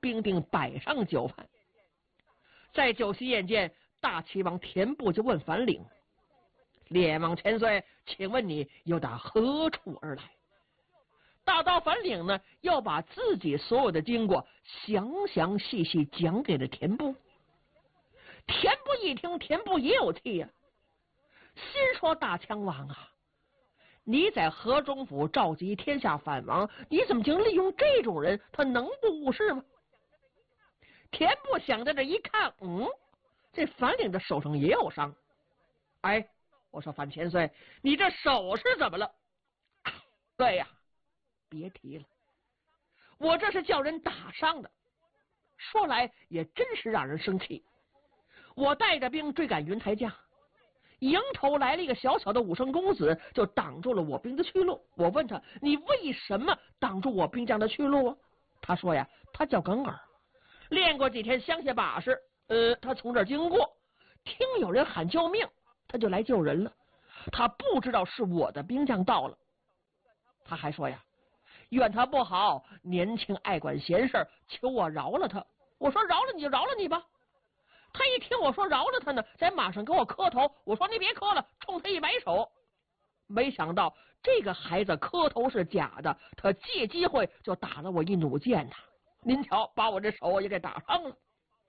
兵丁摆上酒饭。在酒席宴间，大齐王田部就问樊陵：“列王千岁，请问你又打何处而来？”大刀樊陵呢，要把自己所有的经过详详细细讲给了田部。田部一听，田部也有气呀，心说：“大羌王啊，你在河中府召集天下藩王，你怎么竟利用这种人？他能不误事吗？”田部想在这一看，这樊陵的手上也有伤。哎，我说樊千岁，你这手是怎么了？对呀，别提了，我这是叫人打伤的。说来也真是让人生气。我带着兵追赶云台将，迎头来了一个小小的武生公子，就挡住了我兵的去路。我问他：“你为什么挡住我兵将的去路啊？”他说呀：“他叫耿尔，练过几天乡下把式，他从这儿经过，听有人喊救命，他就来救人了。他不知道是我的兵将到了。”他还说呀：“怨他不好，年轻爱管闲事，求我饶了他。”我说：“饶了你就饶了你吧。”他一听我说饶了他呢，在马上给我磕头。我说：“你别磕了，冲他一摆手。”没想到这个孩子磕头是假的，他借机会就打了我一弩箭呐！您瞧，把我这手也给打伤了。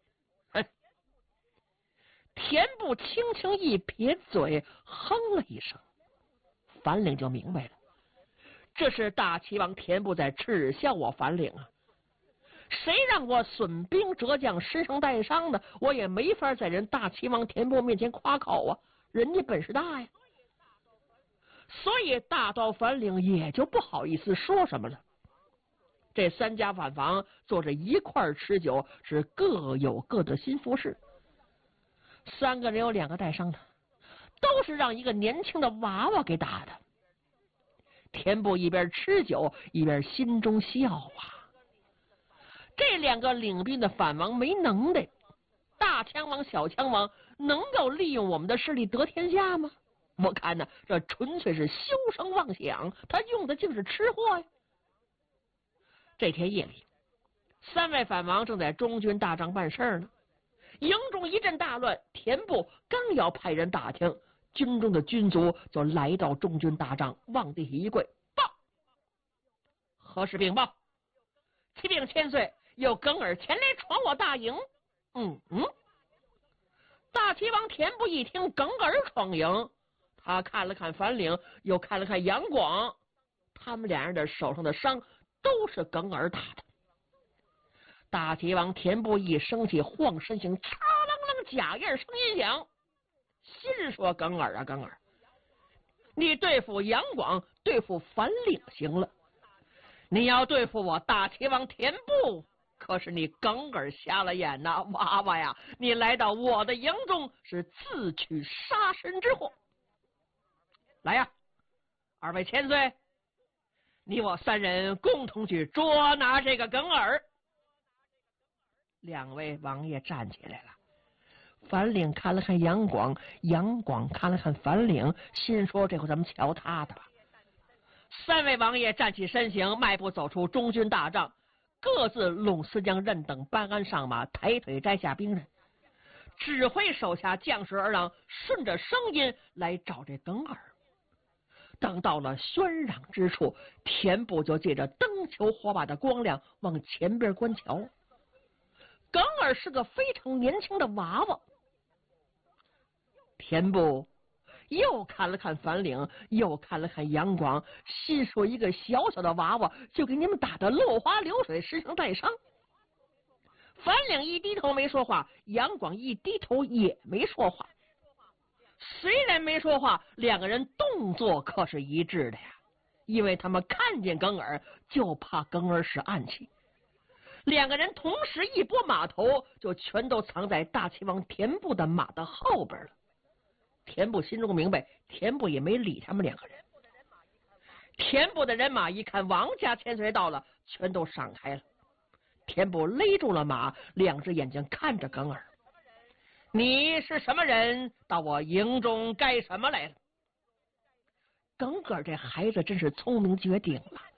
田部轻轻一撇嘴，哼了一声。樊陵就明白了，这是大齐王田部在耻笑我樊陵啊！谁让我损兵折将，身上带伤的，我也没法在人大齐王田部面前夸口啊，人家本事大呀。所以大刀樊陵也就不好意思说什么了。这三家反房坐着一块吃酒，是各有各的心腹事。三个人有两个带伤的，都是让一个年轻的娃娃给打的。田部一边吃酒一边心中笑啊，这两个领兵的反王没能耐，大羌王小羌王能够利用我们的势力得天下吗？我看呢，这纯粹是修声妄想，他用的竟是吃货呀。这天夜里，三位反王正在中军大帐办事呢，营中一阵大乱。田部刚要派人打听，军中的军卒就来到中军大帐，往地下一跪，报：“何事禀报？启禀千岁，有耿尔前来闯我大营。”大齐王田部一听耿尔闯营，他看了看樊陵，又看了看杨广，他们俩人的手上的伤都是耿尔打的。大齐王田部一生气，晃身形，嚓啷啷，假燕声音响，心说：“耿尔啊，耿尔，你对付杨广，对付樊陵行了，你要对付我大齐王田部，可是你耿尔瞎了眼呐！娃娃呀，你来到我的营中是自取杀身之祸。来呀，二位千岁，你我三人共同去捉拿这个耿尔。”两位王爷站起来了。樊陵看了看杨广，杨广看了看樊陵，心说：“这回咱们瞧他的吧。”三位王爷站起身形，迈步走出中军大帐，各自拢司将任等班鞍上马，抬腿摘下兵刃，指挥手下将士儿郎顺着声音来找这耿尔。等到了喧嚷之处，田部就借着灯球火把的光亮往前边观瞧。耿尔是个非常年轻的娃娃。田部又看了看樊陵，又看了看杨广，心说：“一个小小的娃娃就给你们打得落花流水，身上带伤。”樊陵一低头没说话，杨广一低头也没说话。虽然没说话，两个人动作可是一致的呀，因为他们看见耿尔就怕耿尔使暗器。两个人同时一拨马头，就全都藏在大齐王田部的马的后边了。田部心中明白，田部也没理他们两个人。田部的人马一看王家千岁到了，全都闪开了。田部勒住了马，两只眼睛看着耿尔：“你是什么人？到我营中干什么来了？”耿尔这孩子真是聪明绝顶了，